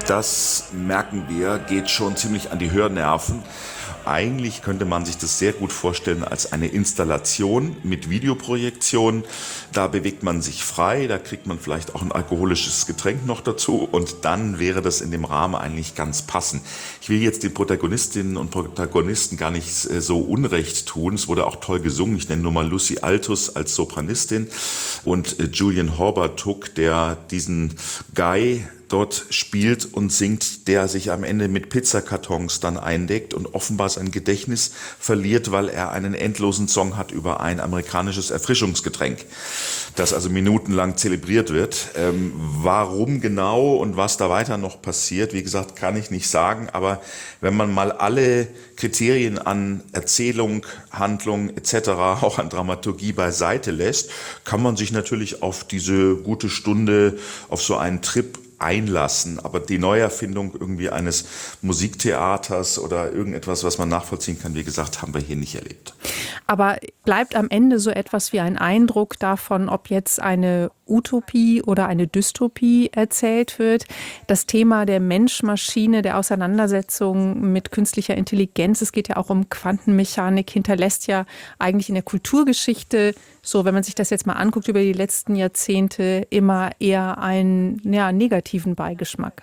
das merken wir, geht schon ziemlich an die Hörnerven. Eigentlich könnte man sich das sehr gut vorstellen als eine Installation mit Videoprojektion. Da bewegt man sich frei, da kriegt man vielleicht auch ein alkoholisches Getränk noch dazu und dann wäre das in dem Rahmen eigentlich ganz passend. Ich will jetzt den Protagonistinnen und Protagonisten gar nicht so unrecht tun. Es wurde auch toll gesungen. Ich nenne nur mal Lucy Altus als Sopranistin und Julian Horbatuk, der diesen Guy dort spielt und singt, der sich am Ende mit Pizzakartons dann eindeckt und offenbar sein Gedächtnis verliert, weil er einen endlosen Song hat über ein amerikanisches Erfrischungsgetränk, das also minutenlang zelebriert wird. Warum genau und was da weiter noch passiert, wie gesagt, kann ich nicht sagen, aber wenn man mal alle Kriterien an Erzählung, Handlung etc., auch an Dramaturgie beiseite lässt, kann man sich natürlich auf diese gute Stunde, auf so einen Trip einlassen, aber die Neuerfindung irgendwie eines Musiktheaters oder irgendetwas, was man nachvollziehen kann, wie gesagt, haben wir hier nicht erlebt. Aber bleibt am Ende so etwas wie ein Eindruck davon, ob jetzt eine Utopie oder eine Dystopie erzählt wird? Das Thema der Mensch-Maschine, der Auseinandersetzung mit künstlicher Intelligenz, es geht ja auch um Quantenmechanik, hinterlässt ja eigentlich in der Kulturgeschichte, so wenn man sich das jetzt mal anguckt über die letzten Jahrzehnte, immer eher einen negativen Beigeschmack.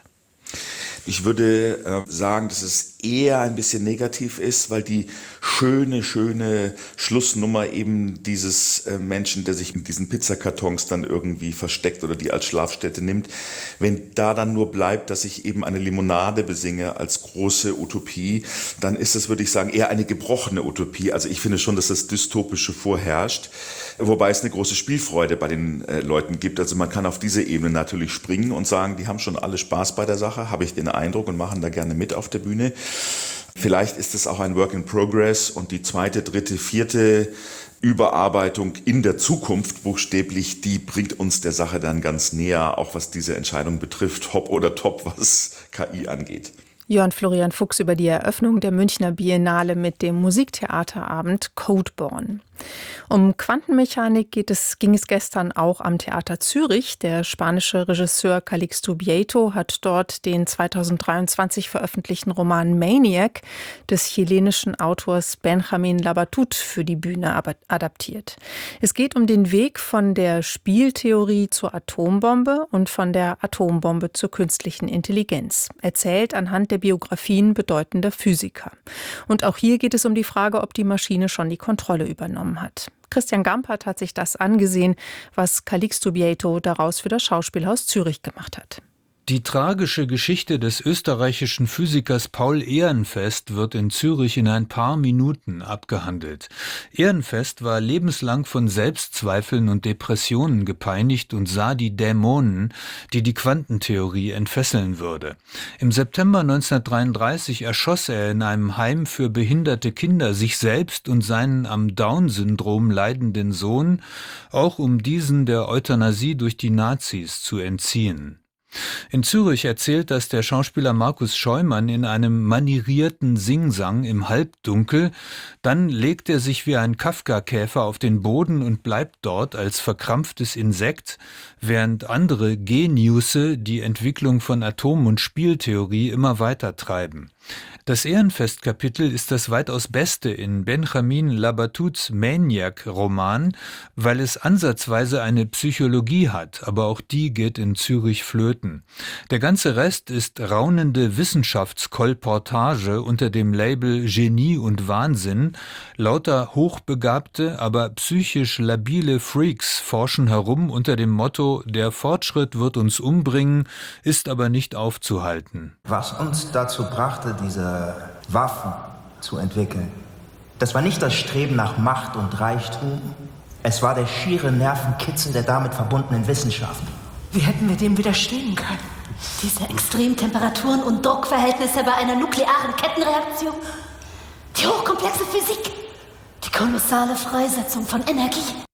Ich würde sagen, dass es eher ein bisschen negativ ist, weil die schöne Schlussnummer eben dieses Menschen, der sich mit diesen Pizzakartons dann irgendwie versteckt oder die als Schlafstätte nimmt, wenn da dann nur bleibt, dass ich eben eine Limonade besinge als große Utopie, dann ist es, würde ich sagen, eher eine gebrochene Utopie. Also ich finde schon, dass das Dystopische vorherrscht, wobei es eine große Spielfreude bei den Leuten gibt. Also man kann auf diese Ebene natürlich springen und sagen, die haben schon alle Spaß bei der Sache, habe ich den Eindruck, und machen da gerne mit auf der Bühne. Vielleicht ist es auch ein Work in Progress und die zweite, dritte, vierte Überarbeitung in der Zukunft buchstäblich, die bringt uns der Sache dann ganz näher, auch was diese Entscheidung betrifft, hopp oder top, was KI angeht. Jörn Florian Fuchs über die Eröffnung der Münchner Biennale mit dem Musiktheaterabend Codeborn. Um Quantenmechanik ging es gestern auch am Theater Zürich. Der spanische Regisseur Calixto Bieito hat dort den 2023 veröffentlichten Roman Maniac des chilenischen Autors Benjamin Labatut für die Bühne adaptiert. Es geht um den Weg von der Spieltheorie zur Atombombe und von der Atombombe zur künstlichen Intelligenz, erzählt anhand der Biografien bedeutender Physiker. Und auch hier geht es um die Frage, ob die Maschine schon die Kontrolle übernommen hat. Christian Gampert hat sich das angesehen, was Calixto Bieito daraus für das Schauspielhaus Zürich gemacht hat. Die tragische Geschichte des österreichischen Physikers Paul Ehrenfest wird in Zürich in ein paar Minuten abgehandelt. Ehrenfest war lebenslang von Selbstzweifeln und Depressionen gepeinigt und sah die Dämonen, die die Quantentheorie entfesseln würde. Im September 1933 erschoss er in einem Heim für behinderte Kinder sich selbst und seinen am Down-Syndrom leidenden Sohn, auch um diesen der Euthanasie durch die Nazis zu entziehen. In Zürich erzählt das der Schauspieler Markus Scheumann in einem manierierten Singsang im Halbdunkel, dann legt er sich wie ein Kafka-Käfer auf den Boden und bleibt dort als verkrampftes Insekt, während andere Geniusse die Entwicklung von Atom- und Spieltheorie immer weiter treiben. Das Ehrenfest-Kapitel ist das weitaus Beste in Benjamin Labatuts Maniac-Roman, weil es ansatzweise eine Psychologie hat, aber auch die geht in Zürich flöten. Der ganze Rest ist raunende Wissenschaftskolportage unter dem Label Genie und Wahnsinn. Lauter hochbegabte, aber psychisch labile Freaks forschen herum unter dem Motto, der Fortschritt wird uns umbringen, ist aber nicht aufzuhalten. Was uns dazu brachte, diese Waffen zu entwickeln, das war nicht das Streben nach Macht und Reichtum, es war der schiere Nervenkitzel der damit verbundenen Wissenschaften. Wie hätten wir dem widerstehen können? Diese Extremtemperaturen und Druckverhältnisse bei einer nuklearen Kettenreaktion, die hochkomplexe Physik, die kolossale Freisetzung von Energie.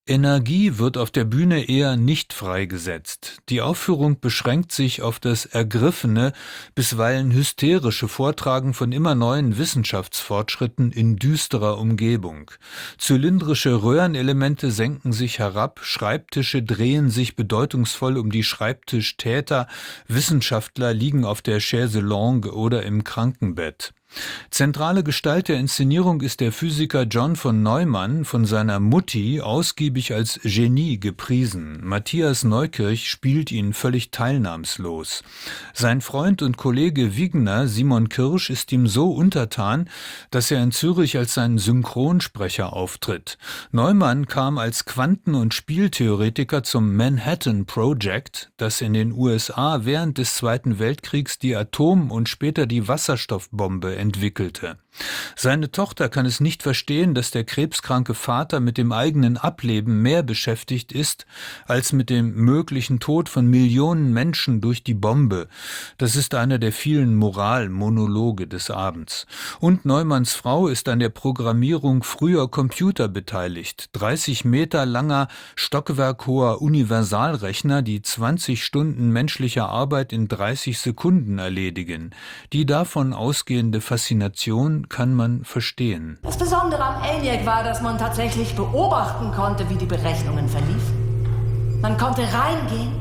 Energie wird auf der Bühne eher nicht freigesetzt. Die Aufführung beschränkt sich auf das ergriffene, bisweilen hysterische Vortragen von immer neuen Wissenschaftsfortschritten in düsterer Umgebung. Zylindrische Röhrenelemente senken sich herab, Schreibtische drehen sich bedeutungsvoll um die Schreibtischtäter, Wissenschaftler liegen auf der Chaise longue oder im Krankenbett. Zentrale Gestalt der Inszenierung ist der Physiker John von Neumann, von seiner Mutti ausgiebig als Genie gepriesen. Matthias Neukirch spielt ihn völlig teilnahmslos. Sein Freund und Kollege Wigner, Simon Kirsch, ist ihm so untertan, dass er in Zürich als sein Synchronsprecher auftritt. Neumann kam als Quanten- und Spieltheoretiker zum Manhattan Project, das in den USA während des Zweiten Weltkriegs die Atom- und später die Wasserstoffbombe entwickelte. Seine Tochter kann es nicht verstehen, dass der krebskranke Vater mit dem eigenen Ableben mehr beschäftigt ist, als mit dem möglichen Tod von Millionen Menschen durch die Bombe. Das ist einer der vielen Moralmonologe des Abends. Und Neumanns Frau ist an der Programmierung früher Computer beteiligt. 30 Meter langer, stockwerkhoher Universalrechner, die 20 Stunden menschlicher Arbeit in 30 Sekunden erledigen. Die davon ausgehende Faszination kann man verstehen. Das Besondere am ENIAC war, dass man tatsächlich beobachten konnte, wie die Berechnungen verliefen. Man konnte reingehen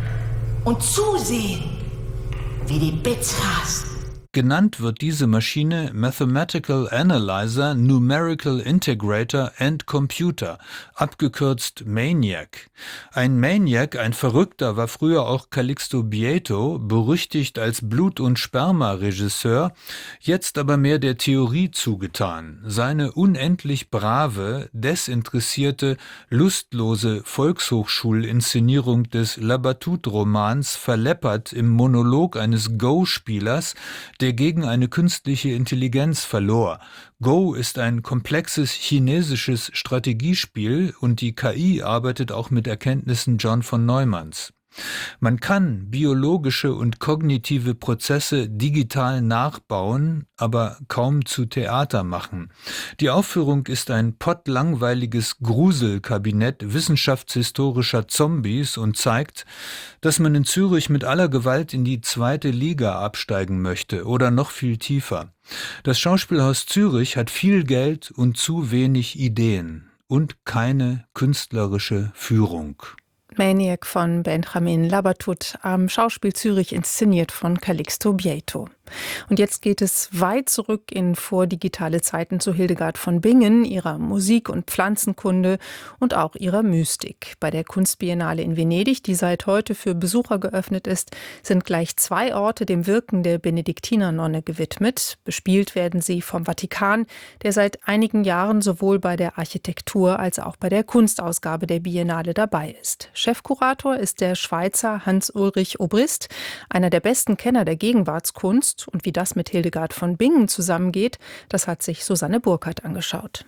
und zusehen, wie die Bits rasten. Genannt wird diese Maschine Mathematical Analyzer, Numerical Integrator and Computer, abgekürzt MANIAC. Ein Maniac, ein Verrückter, war früher auch Calixto Bieto, berüchtigt als Blut- und Sperma-Regisseur, jetzt aber mehr der Theorie zugetan. Seine unendlich brave, desinteressierte, lustlose Volkshochschulinszenierung des Labatut-Romans verleppert im Monolog eines Go-Spielers, der gegen eine künstliche Intelligenz verlor. Go ist ein komplexes chinesisches Strategiespiel und die KI arbeitet auch mit Erkenntnissen John von Neumanns. Man kann biologische und kognitive Prozesse digital nachbauen, aber kaum zu Theater machen. Die Aufführung ist ein pottlangweiliges Gruselkabinett wissenschaftshistorischer Zombies und zeigt, dass man in Zürich mit aller Gewalt in die 2. Liga absteigen möchte oder noch viel tiefer. Das Schauspielhaus Zürich hat viel Geld und zu wenig Ideen und keine künstlerische Führung. Maniac von Benjamin Labatut am Schauspiel Zürich, inszeniert von Calixto Bieto. Und jetzt geht es weit zurück in vordigitale Zeiten zu Hildegard von Bingen, ihrer Musik- und Pflanzenkunde und auch ihrer Mystik. Bei der Kunstbiennale in Venedig, die seit heute für Besucher geöffnet ist, sind gleich 2 Orte dem Wirken der Benediktinernonne gewidmet. Bespielt werden sie vom Vatikan, der seit einigen Jahren sowohl bei der Architektur als auch bei der Kunstausgabe der Biennale dabei ist. Chefkurator ist der Schweizer Hans-Ulrich Obrist, einer der besten Kenner der Gegenwartskunst. Und wie das mit Hildegard von Bingen zusammengeht, das hat sich Susanne Burkhardt angeschaut.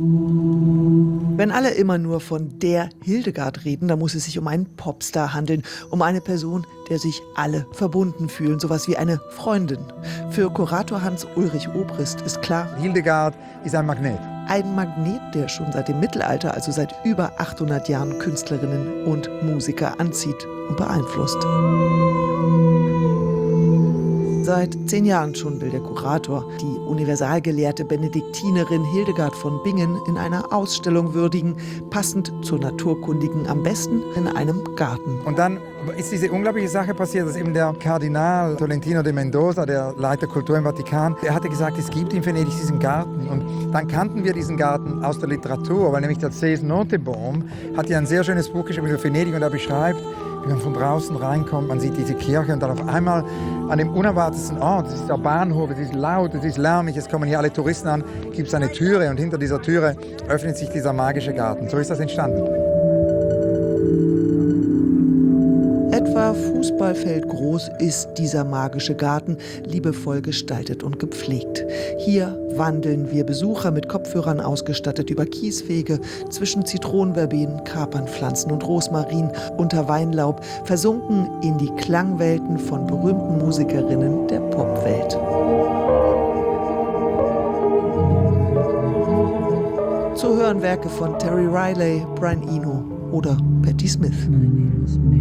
Wenn alle immer nur von der Hildegard reden, dann muss es sich um einen Popstar handeln, um eine Person, der sich alle verbunden fühlen, sowas wie eine Freundin. Für Kurator Hans-Ulrich Obrist ist klar, Hildegard ist ein Magnet. Ein Magnet, der schon seit dem Mittelalter, also seit über 800 Jahren Künstlerinnen und Musiker anzieht und beeinflusst. Seit 10 Jahren schon will der Kurator die universalgelehrte Benediktinerin Hildegard von Bingen in einer Ausstellung würdigen, passend zur Naturkundigen, am besten in einem Garten. Und dann ist diese unglaubliche Sache passiert, dass eben der Kardinal Tolentino de Mendoza, der Leiter Kultur im Vatikan, der hatte gesagt, es gibt in Venedig diesen Garten. Und dann kannten wir diesen Garten aus der Literatur, weil nämlich der C.S. Nottebohm hat ja ein sehr schönes Buch geschrieben über Venedig und er beschreibt, wie man von draußen reinkommt, man sieht diese Kirche und dann auf einmal an dem unerwartetsten Ort, das ist der Bahnhof, es ist laut, es ist lärmig, es kommen hier alle Touristen an, gibt es eine Türe und hinter dieser Türe öffnet sich dieser magische Garten. So ist das entstanden. Etwa Fußballfeld groß ist dieser magische Garten, liebevoll gestaltet und gepflegt. Hier wandeln wir Besucher mit Kopfhörern ausgestattet über Kieswege zwischen Zitronenverbenen, Kapernpflanzen und Rosmarin unter Weinlaub, versunken in die Klangwelten von berühmten Musikerinnen der Popwelt. Zu hören Werke von Terry Riley, Brian Eno oder Patti Smith.